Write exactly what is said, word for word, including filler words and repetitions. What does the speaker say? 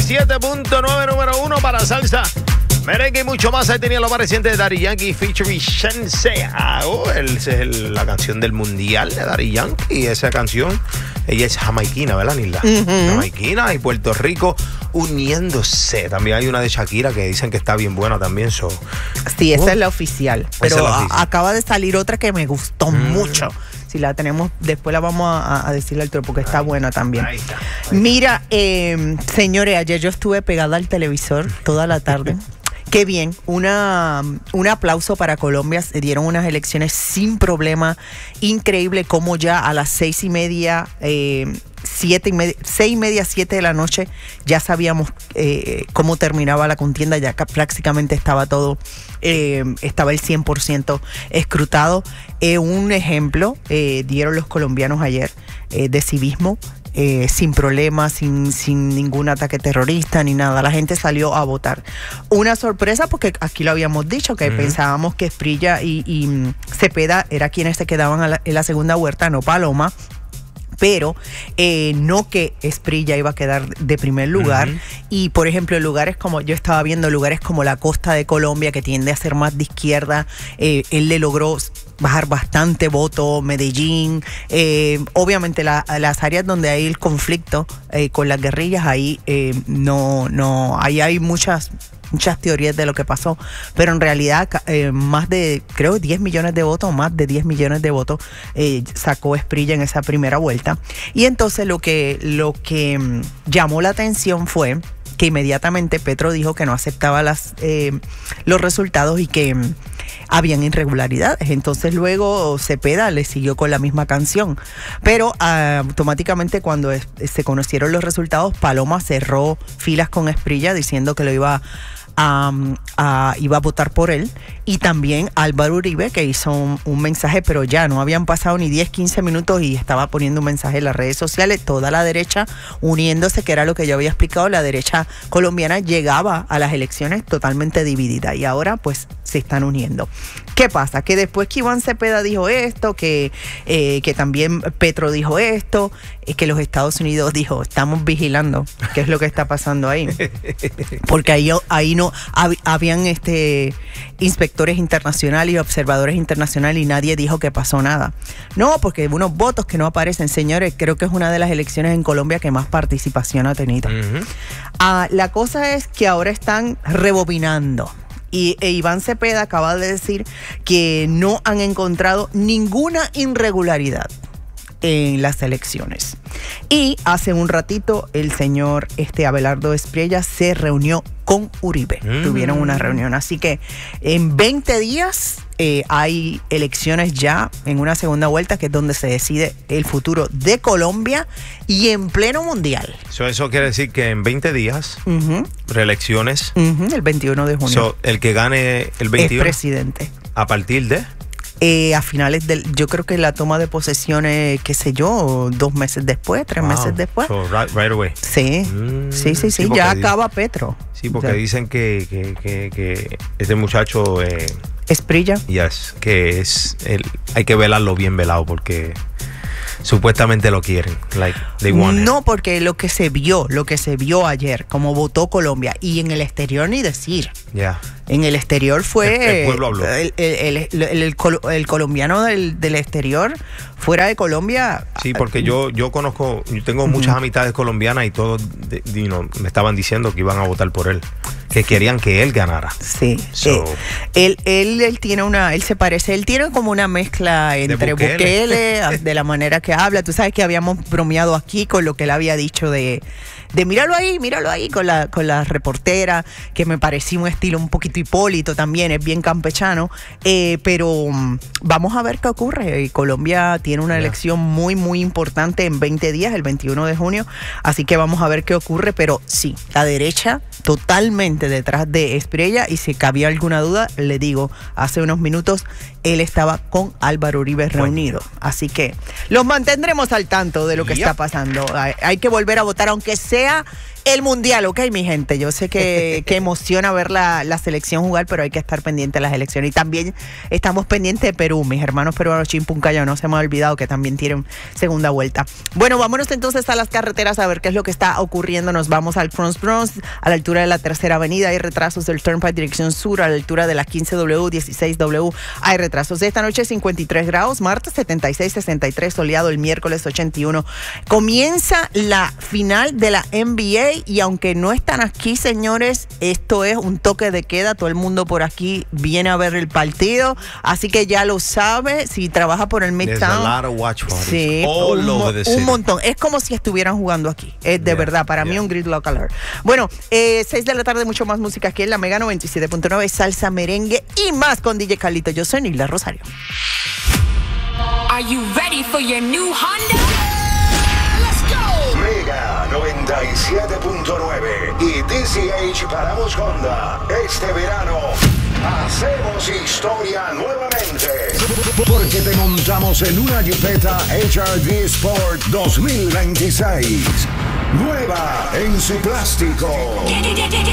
siete punto nueve, número uno para salsa, merengue y mucho más. Ahí tenía lo más reciente de Daddy Yankee featuring Shenseea. Ah, oh, el, es la canción del mundial de Daddy Yankee. Esa canción, ella es jamaiquina, ¿verdad, Nilda? Uh-huh. Jamaiquina y Puerto Rico uniéndose. También hay una de Shakira que dicen que está bien buena también. So. Sí, esa uh, es la oficial. Pero la oficial. A, acaba de salir otra que me gustó mm. mucho. Si la tenemos, después la vamos a, a decirle al otro porque está ahí, buena también. Ahí está, ahí está. Mira, eh, señores, ayer yo estuve pegada al televisor toda la tarde. Qué bien, una, un aplauso para Colombia. Se dieron unas elecciones sin problema. Increíble cómo ya a las seis y media, eh, siete y media, seis y media, siete de la noche, ya sabíamos eh, cómo terminaba la contienda. Ya prácticamente estaba todo, eh, estaba el cien por ciento escrutado. Eh, un ejemplo eh, dieron los colombianos ayer eh, de civismo. Eh, sin problemas, sin, sin ningún ataque terrorista ni nada. La gente salió a votar. Una sorpresa porque aquí lo habíamos dicho, que uh-huh. pensábamos que Esprilla y, y Cepeda eran quienes se quedaban a la, en la segunda vuelta, no Paloma. Pero eh, no que Esprilla iba a quedar de primer lugar. Uh-huh. Y por ejemplo, lugares como, yo estaba viendo lugares como la costa de Colombia, que tiende a ser más de izquierda, eh, él le logró bajar bastante voto. Medellín, eh, obviamente la, las áreas donde hay el conflicto eh, con las guerrillas, ahí eh, no, no, ahí hay muchas muchas teorías de lo que pasó, pero en realidad eh, más de, creo, diez millones de votos, más de diez millones de votos eh, sacó Esprilla en esa primera vuelta. Y entonces lo que, lo que um, llamó la atención fue que inmediatamente Petro dijo que no aceptaba las, eh, los resultados y que um, habían irregularidades. Entonces luego Cepeda le siguió con la misma canción. Pero uh, automáticamente cuando es, se conocieron los resultados, Paloma cerró filas con Esprilla diciendo que lo iba a, a, iba a votar por él. Y también Álvaro Uribe, que hizo un, un mensaje, pero ya no habían pasado ni diez, quince minutos y estaba poniendo un mensaje en las redes sociales. Toda la derecha uniéndose, que era lo que yo había explicado. La derecha colombiana llegaba a las elecciones totalmente dividida y ahora pues se están uniendo. ¿Qué pasa? Que después que Iván Cepeda dijo esto, que, eh, que también Petro dijo esto, es que los Estados Unidos dijo, estamos vigilando qué es lo que está pasando ahí. Porque ahí, ahí no hab, habían este inspectores internacionales y observadores internacionales y nadie dijo que pasó nada. No, porque unos votos que no aparecen. Señores, creo que es una de las elecciones en Colombia que más participación ha tenido. Uh-huh. Ah, la cosa es que ahora están rebobinando. Y e Iván Cepeda acaba de decir que no han encontrado ninguna irregularidad en las elecciones. Y hace un ratito el señor este Abelardo Espriella se reunió con Uribe. Mm. Tuvieron una reunión. Así que en veinte días eh, hay elecciones ya en una segunda vuelta, que es donde se decide el futuro de Colombia y en pleno mundial. So, eso quiere decir que en veinte días, uh-huh. reelecciones. Uh-huh, el veintiuno de junio. So, el que gane el veintiuno. Es presidente. ¿A partir de? Eh, a finales del, yo creo que la toma de posesiones, qué sé yo, dos meses después, tres wow. meses después. So, right, right away. Sí, mm, sí, sí, sí, sí ya acaba Petro. Sí, porque o sea, dicen que, que, que, que este muchacho eh, Esprilla. Yes, que es el, hay que velarlo bien velado porque supuestamente lo quieren. Like, they want no, it. Porque lo que se vio, lo que se vio ayer, como votó Colombia, y en el exterior ni decir. Ya. Yeah. En el exterior fue el, el pueblo habló. El, el, el, el, el, col, el colombiano del, del exterior, fuera de Colombia. Sí, porque yo, yo conozco, yo tengo uh-huh. muchas amistades colombianas y todos de, de, you know, me estaban diciendo que iban a votar por él, que querían que él ganara. Sí. So, eh, él, él, él tiene una, él se parece, él tiene como una mezcla entre Bukele, Bukele de la manera que habla. Tú sabes que habíamos bromeado aquí con lo que él había dicho de, de míralo ahí, míralo ahí, con la, con la reportera, que me parecía un estilo un poquito Hipólito también, es bien campechano, eh, pero um, vamos a ver qué ocurre. Colombia tiene una yeah. elección muy, muy importante en veinte días, el veintiuno de junio, así que vamos a ver qué ocurre, pero sí, la derecha totalmente detrás de Espriella, y si cabía alguna duda, le digo, hace unos minutos él estaba con Álvaro Uribe reunido, bueno. así que los mantendremos al tanto de lo que yep. está pasando. Hay, hay que volver a votar, aunque sea El Mundial, ok, mi gente. Yo sé que, que emociona ver la, la selección jugar, pero hay que estar pendiente de las elecciones. Y también estamos pendientes de Perú. Mis hermanos peruanos, Chimpuncayo, no se me ha olvidado que también tienen segunda vuelta. Bueno, vámonos entonces a las carreteras a ver qué es lo que está ocurriendo. Nos vamos al Bronx Bronx, a la altura de la Tercera Avenida. Hay retrasos del Turnpike dirección sur, a la altura de la quince W, dieciséis W. Hay retrasos. Esta noche cincuenta y tres grados, martes setenta y seis, sesenta y tres, soleado el miércoles ochenta y uno. Comienza la final de la N B A. Y aunque no están aquí, señores, esto es un toque de queda. Todo el mundo por aquí viene a ver el partido. Así que ya lo sabe. Si trabaja por el Midtown. Sí, un, mo un montón. Es como si estuvieran jugando aquí. Es de yeah, verdad, para yeah. mí un gridlock alert. Bueno, eh, seis de la tarde, mucho más música aquí en la Mega noventa y siete punto nueve, salsa, merengue y más con D J Carlito. Yo soy Nilda Rosario. Are you ready for your new Honda? Mega noventa y siete punto nueve y D C H Paramos Honda. Este verano hacemos historia nuevamente. Porque te montamos en una Jipeta H R V Sport dos mil veintiséis. Nueva en su plástico.